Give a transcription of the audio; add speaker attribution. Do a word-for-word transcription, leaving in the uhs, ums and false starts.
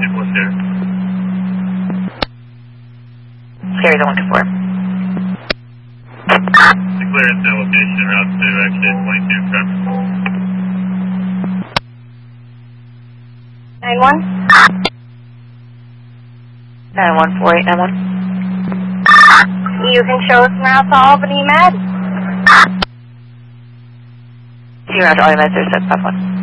Speaker 1: people with there.
Speaker 2: Carry the one two four.
Speaker 1: The clearance and location route to exit twenty-two, traffic.
Speaker 3: nine one?
Speaker 2: nine one four eight nine one.
Speaker 3: You can show us route to Albany Med.
Speaker 2: Two round to Albany Med, zero seven five one.